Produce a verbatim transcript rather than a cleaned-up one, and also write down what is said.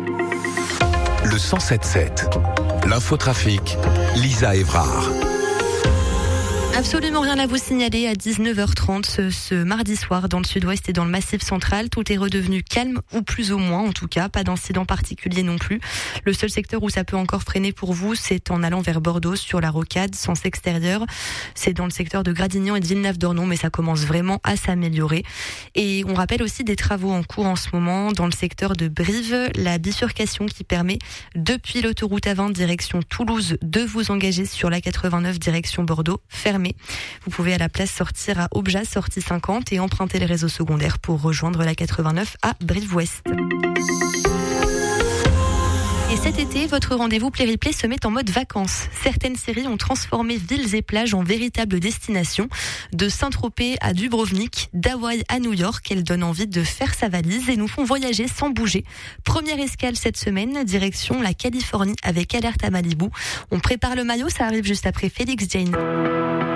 Le cent sept sept. L'infotrafic, Lisa Évrard. Absolument rien à vous signaler à dix-neuf heures trente ce, ce mardi soir dans le sud-ouest et dans le massif central. Tout est redevenu calme, ou plus ou moins en tout cas. Pas d'incident particulier non plus. Le seul secteur où ça peut encore freiner pour vous, c'est en allant vers Bordeaux sur la rocade, sens extérieur. C'est dans le secteur de Gradignan et de Villeneuve-d'Ornon, mais ça commence vraiment à s'améliorer. Et on rappelle aussi des travaux en cours en ce moment dans le secteur de Brive. La bifurcation qui permet, depuis l'autoroute A vingt direction Toulouse, de vous engager sur la quatre-vingt-neuf direction Bordeaux, fermée. Vous pouvez à la place sortir à Aubejas, sortie cinquante et emprunter les réseaux secondaires pour rejoindre la quatre-vingt-neuf à Brive-Ouest. Et cet été, votre rendez-vous Play-Replay se met en mode vacances. Certaines séries ont transformé villes et plages en véritables destinations. De Saint-Tropez à Dubrovnik, d'Hawaï à New York, elles donnent envie de faire sa valise et nous font voyager sans bouger. Première escale cette semaine, direction la Californie avec Alerte à Malibu. On prépare le maillot, ça arrive juste après Félix Jane.